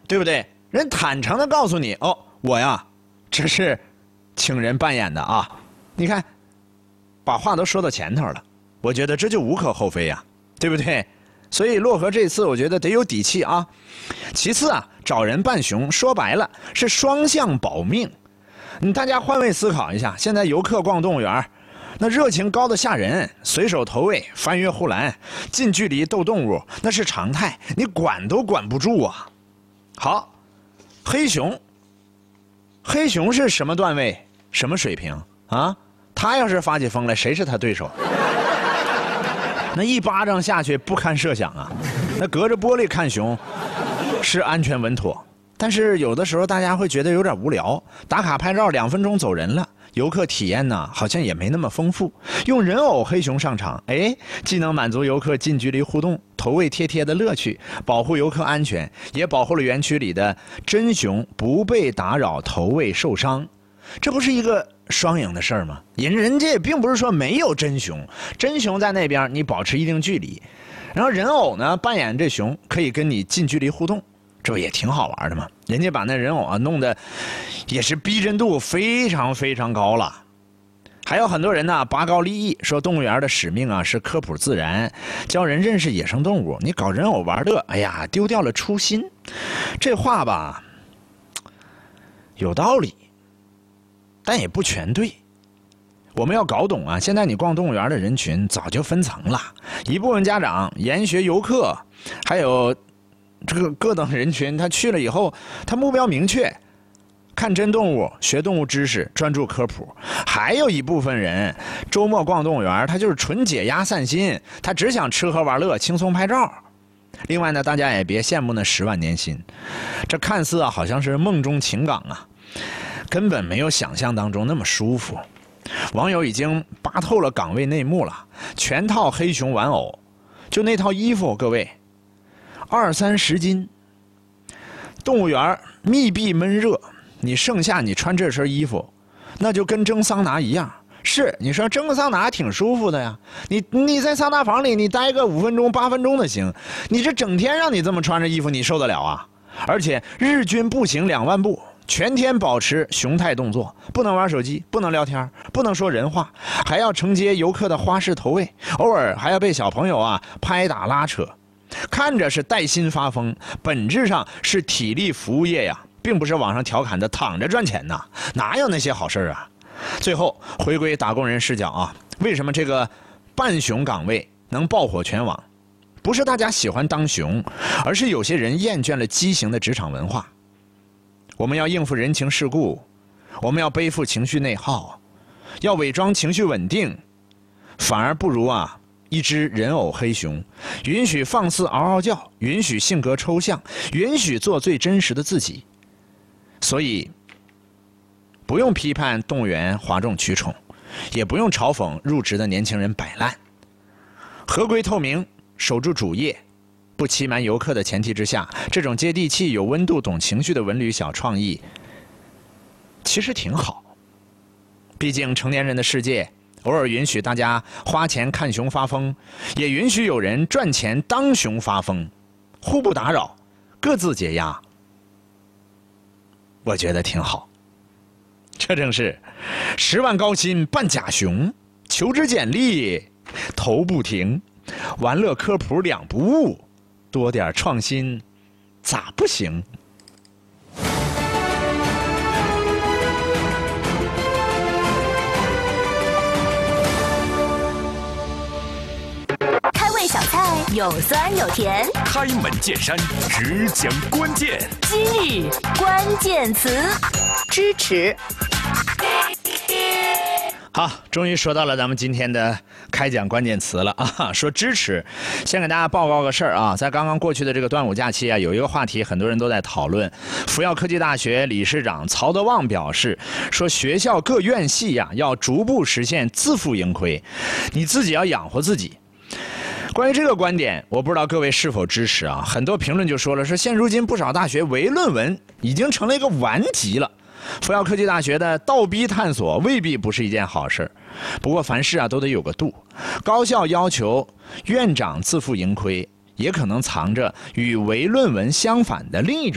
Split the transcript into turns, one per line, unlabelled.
对不对？人坦诚的告诉你，哦，我呀，这是请人扮演的啊。你看，把话都说到前头了，我觉得这就无可厚非呀，对不对？所以漯河这次我觉得得有底气啊。其次啊，找人扮熊，说白了是双向保命。大家换位思考一下，现在游客逛动物园，那热情高的吓人，随手投喂、翻越护栏、近距离逗动物，那是常态，你管都管不住啊。好，黑熊是什么段位、什么水平啊？他要是发起疯来，谁是他对手？那一巴掌下去不堪设想啊！那隔着玻璃看熊是安全稳妥，但是有的时候大家会觉得有点无聊，打卡拍照2分钟走人了，游客体验呢好像也没那么丰富。用人偶黑熊上场，既能满足游客近距离互动、头喂贴贴的乐趣，保护游客安全，也保护了园区里的真熊不被打扰投喂受伤。这不是一个双赢的事儿吗？人家也并不是说没有真熊，真熊在那边你保持一定距离，然后人偶呢扮演这熊可以跟你近距离互动，这不也挺好玩的吗？人家把那人偶啊弄得也是逼真度非常非常高了。还有很多人呢拔高利益，说动物园的使命啊是科普自然，教人认识野生动物，你搞人偶玩乐，丢掉了初心。这话吧有道理，但也不全对。我们要搞懂啊，现在你逛动物园的人群早就分层了，一部分家长、研学游客，还有这个各等人群，他去了以后，他目标明确，看真动物，学动物知识，专注科普。还有一部分人周末逛动物园，他就是纯解压散心，他只想吃喝玩乐，轻松拍照。另外呢，大家也别羡慕那10万年薪，这看似啊好像是梦中情港啊，根本没有想象当中那么舒服。网友已经扒透了岗位内幕了，全套黑熊玩偶，就那套衣服，各位，20-30斤。动物园密闭闷热，你盛夏你穿这身衣服，那就跟蒸桑拿一样。是，你说蒸个桑拿挺舒服的呀，你在桑拿房里你待个5分钟8分钟的行，你这整天让你这么穿着衣服，你受得了啊？而且日均步行2万步。全天保持熊态动作，不能玩手机，不能聊天，不能说人话，还要承接游客的花式投喂，偶尔还要被小朋友啊拍打拉扯，看着是带薪发疯，本质上是体力服务业呀，并不是网上调侃的躺着赚钱呐，哪有那些好事啊？最后回归打工人视角啊，为什么这个扮熊岗位能爆火全网？不是大家喜欢当熊，而是有些人厌倦了畸形的职场文化。我们要应付人情世故，我们要背负情绪内耗，要伪装情绪稳定，反而不如啊一只人偶黑熊，允许放肆嗷嗷叫，允许性格抽象，允许做最真实的自己。所以不用批判动物园哗众取宠，也不用嘲讽入职的年轻人摆烂，合规透明，守住主业，不欺瞒游客的前提之下，这种接地气、有温度、懂情绪的文旅小创意，其实挺好。毕竟成年人的世界，偶尔允许大家花钱看熊发疯，也允许有人赚钱当熊发疯，互不打扰，各自解压。我觉得挺好。这正是10万高薪扮假熊，求职简历投不停，玩乐科普2不误。多点创新，咋不行？
开胃小菜有酸有甜，
开门见山，只讲关键。
今日关键词，支持。
好，终于说到了咱们今天的开讲关键词了啊！说支持，先给大家报告个事儿啊，在刚刚过去的这个端午假期啊，有一个话题很多人都在讨论。福耀科技大学理事长曹德旺表示，说学校各院系呀要逐步实现自负盈亏，你自己要养活自己。关于这个观点，我不知道各位是否支持啊？很多评论就说了，说现如今不少大学唯论文已经成了一个顽疾了。福耀科技大学的倒逼探索未必不是一件好事，不过凡事啊都得有个度。高校要求院长自负盈亏，也可能藏着与唯论文相反的另一种